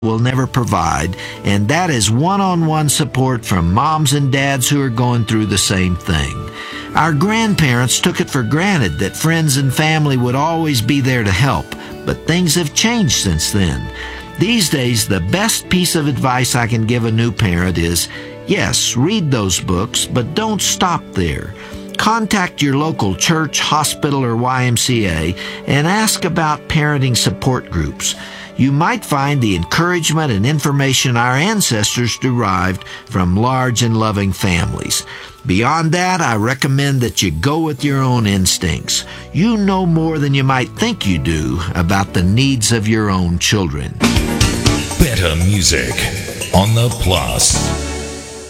will never provide, and that is one-on-one support from moms and dads who are going through the same thing. Our grandparents took it for granted that friends and family would always be there to help, but things have changed since then. These days, the best piece of advice I can give a new parent is, yes, read those books, but don't stop there. Contact your local church, hospital, or YMCA and ask about parenting support groups. You might find the encouragement and information our ancestors derived from large and loving families. Beyond that, I recommend that you go with your own instincts. You know more than you might think you do about the needs of your own children. Better music on the Plus.